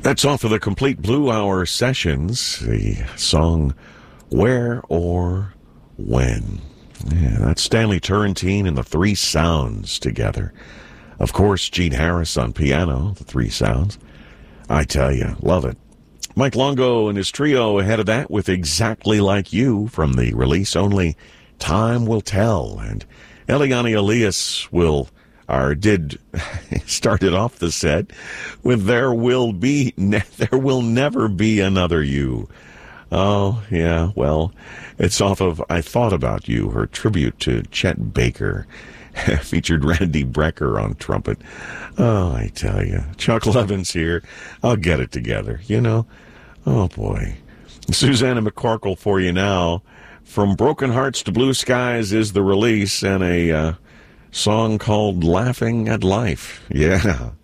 That's off of the Complete Blue Hour Sessions, the song Where or When. Yeah, that's Stanley Turrentine and the Three Sounds together. Of course, Gene Harris on piano, the Three Sounds. I tell you, love it. Mike Longo and his trio ahead of that with Exactly Like You from the release Only Time Will Tell. And Eliane Elias started off the set with There Will Never Be Another You. Oh, yeah, well, it's off of I Thought About You, her tribute to Chet Baker. Featured Randy Brecker on trumpet. Oh, I tell you. Chuck Levin's here. I'll get it together, you know. Oh, boy. Susanna McCorkle for you now. From Broken Hearts to Blue Skies is the release, and a song called Laughing at Life. Yeah.